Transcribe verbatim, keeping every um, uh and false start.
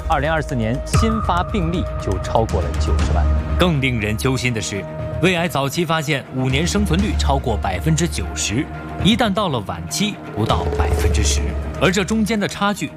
二零二四年新发病例就超过了九十万。 更令人揪心的是，胃癌早期发现五年生存率超过百分之九十，一旦到了晚期不到百分之十，而这中间的差距